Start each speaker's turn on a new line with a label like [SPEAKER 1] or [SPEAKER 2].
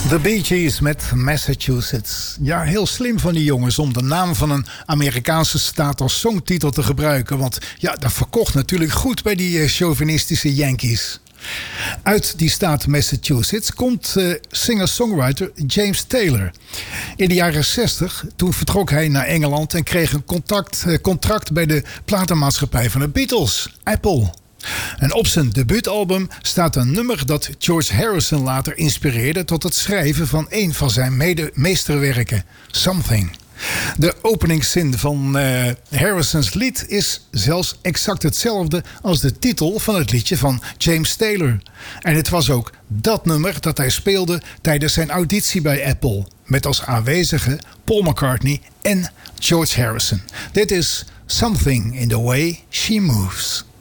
[SPEAKER 1] The Bee Gees met Massachusetts. Ja, heel slim van die jongens om de naam van een Amerikaanse staat als songtitel te gebruiken. Want ja, dat verkocht natuurlijk goed bij die chauvinistische Yankees. Uit die staat Massachusetts komt singer-songwriter James Taylor. In de jaren 60, toen vertrok hij naar Engeland en kreeg een contract bij de platenmaatschappij van de Beatles, Apple. En op zijn debuutalbum staat een nummer dat George Harrison later inspireerde tot het schrijven van een van zijn meesterwerken, Something. De openingszin van Harrison's lied is zelfs exact hetzelfde als de titel van het liedje van James Taylor. En het was ook dat nummer dat hij speelde tijdens zijn auditie bij Apple, met als aanwezigen Paul McCartney en George Harrison. Dit is Something in the Way She Moves.